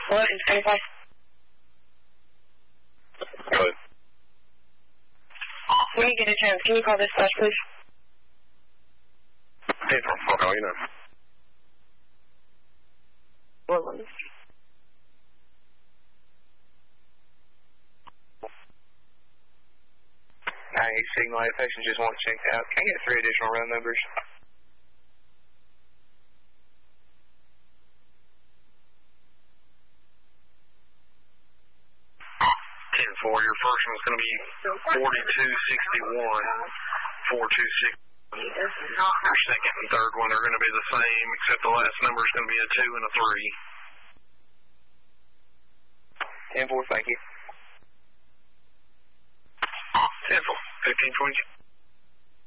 Hello, is Stanify? Go ahead. When you get a chance, can you call this flash, please? April, I'll call you now. Woodlands. Signal 8 patient just want to check out. Can I get 3 additional row numbers? 10-4, your first one's going to be 4261, 426. Your second and third one are going to be the same, except the last number is going to be a 2 and a 3. 10-4, thank you. 10-4, 1522.